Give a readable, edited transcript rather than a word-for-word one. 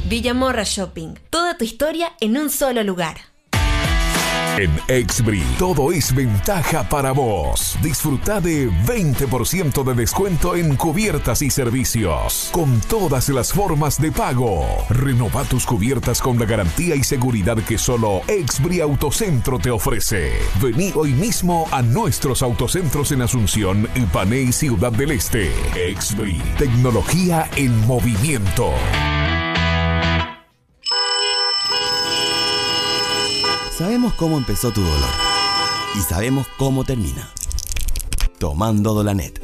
Villamorra Shopping. Toda tu historia en un solo lugar. En Exbri, todo es ventaja para vos. Disfruta de 20% de descuento en cubiertas y servicios, con todas las formas de pago. Renova tus cubiertas con la garantía y seguridad que solo Exbri Autocentro te ofrece. Vení hoy mismo a nuestros autocentros en Asunción, Ipané y Ciudad del Este. Exbri, tecnología en movimiento. Sabemos cómo empezó tu dolor y sabemos cómo termina. Tomando Dolanet.